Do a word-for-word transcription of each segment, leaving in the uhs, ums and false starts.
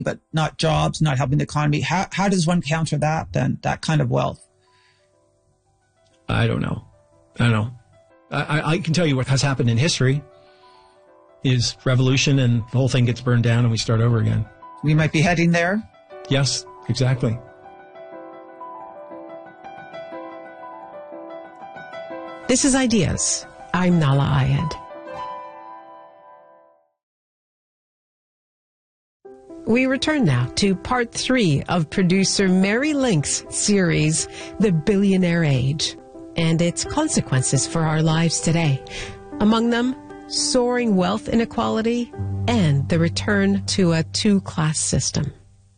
but not jobs, not helping the economy. How, how does one counter that then, that kind of wealth? I don't know. I don't know. I, I can tell you what has happened in history is revolution and the whole thing gets burned down and we start over again. We might be heading there. Yes, exactly. This is Ideas. I'm Nahlah Ayed. We return now to part three of producer Mary Link's series, The Billionaire Age, and its consequences for our lives today. Among them, soaring wealth inequality and the return to a two-class system.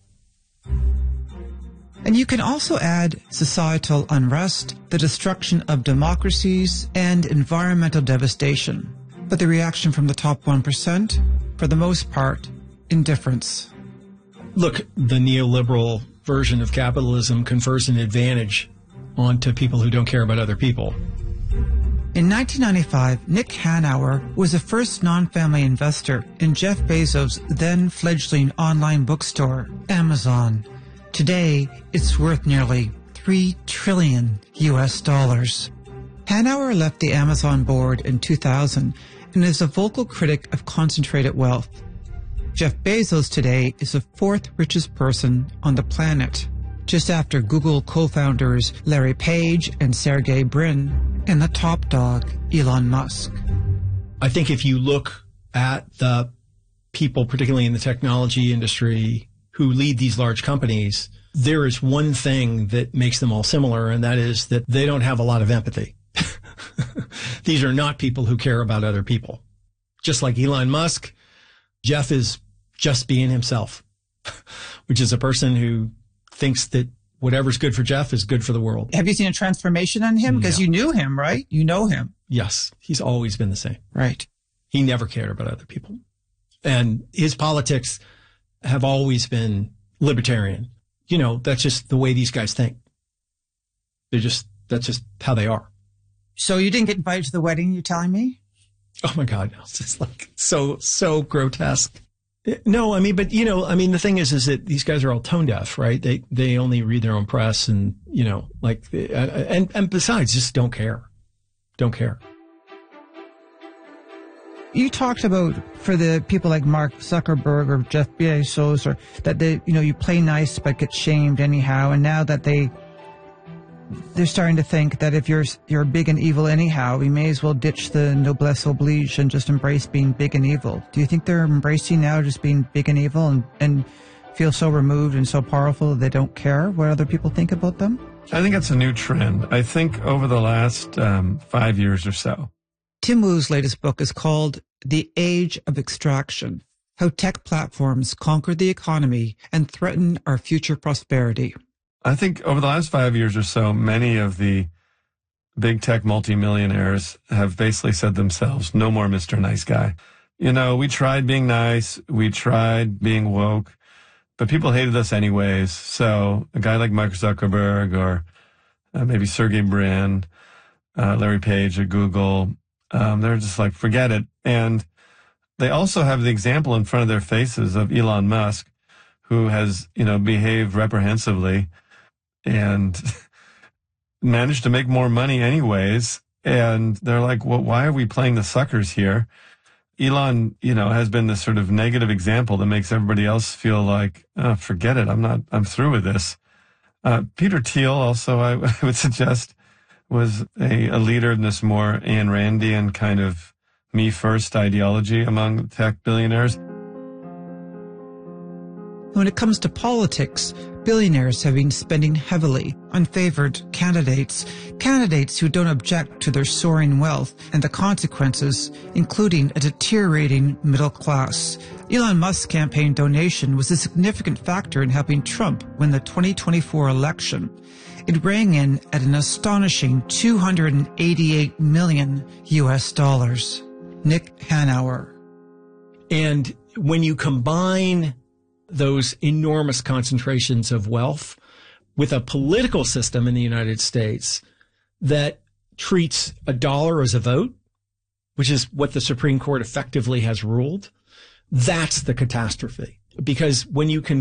And you can also add societal unrest, the destruction of democracies, and environmental devastation. But the reaction from the top one percent, for the most part, indifference. Look, the neoliberal version of capitalism confers an advantage onto people who don't care about other people. In nineteen ninety-five, Nick Hanauer was the first non-family investor in Jeff Bezos' then-fledgling online bookstore, Amazon. Today, it's worth nearly three trillion U S dollars. Hanauer left the Amazon board in two thousand and is a vocal critic of concentrated wealth. Jeff Bezos today is the fourth richest person on the planet, just after Google co-founders Larry Page and Sergey Brin, and the top dog, Elon Musk. I think if you look at the people, particularly in the technology industry, who lead these large companies, there is one thing that makes them all similar, and that is that they don't have a lot of empathy. These are not people who care about other people. Just like Elon Musk, Jeff is just being himself, which is a person who thinks that whatever's good for Jeff is good for the world. Have you seen a transformation in him? Because No. you knew him, right? You know him. Yes, he's always been the same. Right. He never cared about other people. And his politics have always been libertarian. You know, that's just the way these guys think. They're just, that's just how they are. So you didn't get invited to the wedding, you're telling me? Oh my God. It's just like so, so grotesque. No, I mean, but you know, I mean, the thing is, is that these guys are all tone deaf, right? They, they only read their own press and, you know, like, uh, and, and besides, just don't care. Don't care. You talked about for the people like Mark Zuckerberg or Jeff Bezos, or that they, you know, you play nice but get shamed anyhow. And now that they, they're starting to think that if you're you're big and evil anyhow, we may as well ditch the noblesse oblige and just embrace being big and evil. Do you think they're embracing now just being big and evil and, and feel so removed and so powerful that they don't care what other people think about them? I think it's a new trend. I think over the last um, five years or so. Tim Wu's latest book is called The Age of Extraction: How Tech Platforms Conquer the Economy and Threaten Our Future Prosperity. I think over the last five years or so, many of the big tech multimillionaires have basically said themselves, no more Mister Nice Guy. You know, we tried being nice, we tried being woke, but people hated us anyways. So a guy like Mark Zuckerberg or uh, maybe Sergey Brin, uh, Larry Page at Google, um, they're just like, forget it. And they also have the example in front of their faces of Elon Musk, who has, you know, behaved reprehensibly and managed to make more money anyways. And they're like, well, why are we playing the suckers here? Elon, you know, has been this sort of negative example that makes everybody else feel like, oh, forget it. I'm not, I'm through with this. Uh, Peter Thiel also, I, I would suggest, was a, a leader in this more Ayn Randian kind of me first ideology among tech billionaires. When it comes to politics, billionaires have been spending heavily on favored candidates, candidates who don't object to their soaring wealth and the consequences, including a deteriorating middle class. Elon Musk's campaign donation was a significant factor in helping Trump win the twenty twenty-four election. It rang in at an astonishing two hundred eighty-eight million U S dollars. Nick Hanauer. And when you combine those enormous concentrations of wealth with a political system in the United States that treats a dollar as a vote, which is what the Supreme Court effectively has ruled, that's the catastrophe. Because when you can